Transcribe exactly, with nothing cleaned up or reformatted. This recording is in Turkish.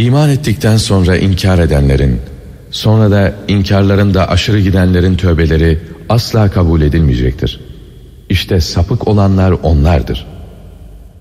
İman ettikten sonra inkar edenlerin, sonra da inkarlarında aşırı gidenlerin tövbeleri asla kabul edilmeyecektir. İşte sapık olanlar onlardır.